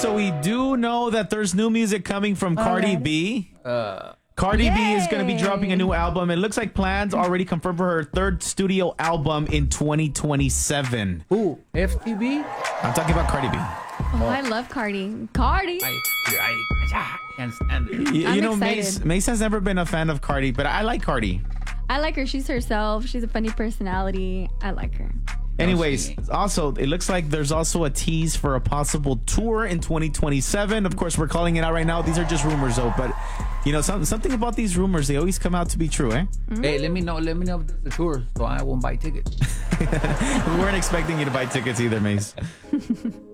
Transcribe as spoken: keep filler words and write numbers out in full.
so we do know that there's new music coming from Cardi B. Uh, Cardi Yay. B is going to be dropping a new album. It looks like plans already confirmed for her third studio album in twenty twenty-seven. who? F T B? I'm talking about Cardi B. Oh, I love Cardi. Cardi. I, I, I can't stand it. You, I'm you know, excited. Mace, Mace has never been a fan of Cardi, but I like Cardi. I like her. She's herself. She's a funny personality. I like her. Anyways, also, it looks like there's also a tease for a possible tour in twenty twenty-seven. Of course, we're calling it out right now. These are just rumors, though. But, you know, some, something about these rumors, they always come out to be true, eh? Hey, let me know. Let me know if there's a tour, so I won't buy tickets. We weren't expecting you to buy tickets either, Mace.